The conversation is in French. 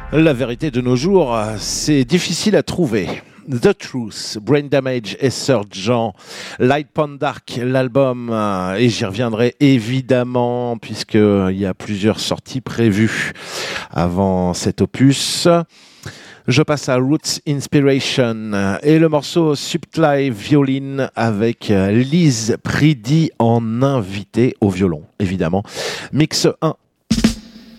La vérité de nos jours, c'est difficile à trouver. The Truth, Brain Damage et Surgeon, Light Pond Dark, l'album, et j'y reviendrai évidemment puisqu'il y a plusieurs sorties prévues avant cet opus. Je passe à Roots Inspiration et le morceau Subtly Violin avec Liz Preedy en invité au violon, évidemment. Mix 1.